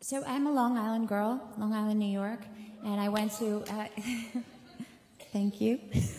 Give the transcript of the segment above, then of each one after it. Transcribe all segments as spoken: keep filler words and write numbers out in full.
So I'm a Long Island girl, Long Island, New York, and I went to, uh, thank you.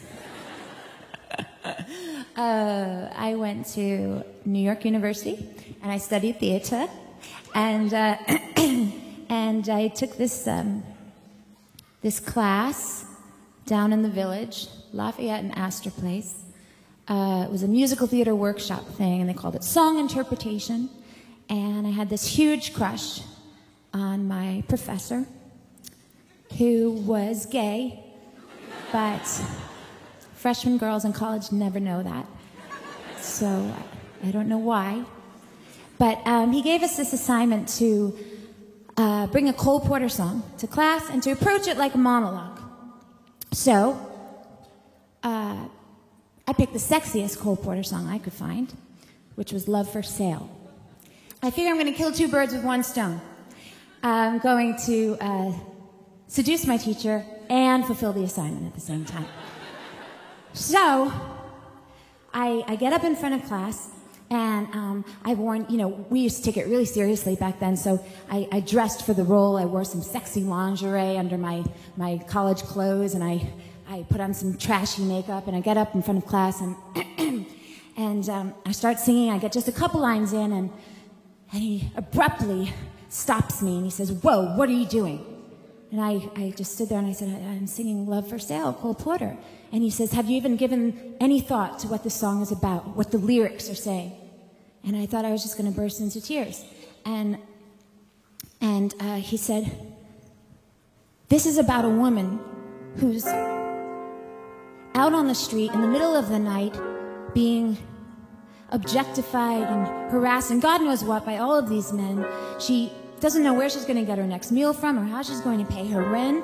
uh, I went to New York University, and I studied theater, and uh, and I took this um, this class down in the Village, Lafayette and Astor Place. Uh, it was a musical theater workshop thing, and they called it song interpretation. And I had this huge crush on my professor, who was gay, but freshman girls in college never know that. So I don't know why. But um, he gave us this assignment to uh, bring a Cole Porter song to class and to approach it like a monologue. So uh, I picked the sexiest Cole Porter song I could find, which was Love for Sale. I figure I'm going to kill two birds with one stone. I'm going to uh, seduce my teacher and fulfill the assignment at the same time. So I, I get up in front of class, and um, I wore, you know, we used to take it really seriously back then, so I, I dressed for the role. I wore some sexy lingerie under my, my college clothes, and I, I put on some trashy makeup, and I get up in front of class, and, and um, I start singing. I get just a couple lines in, and, and he abruptly stops me, and he says, "Whoa, what are you doing?" And I, I just stood there, and I said, "I'm singing Love for Sale, Cole Porter." And he says, "Have you even given any thought to what this song is about, what the lyrics are saying?" And I thought I was just going to burst into tears. And, and uh, he said, "This is about a woman who's out on the street in the middle of the night being objectified and harassed and God knows what by all of these men. She doesn't know where she's going to get her next meal from or how she's going to pay her rent.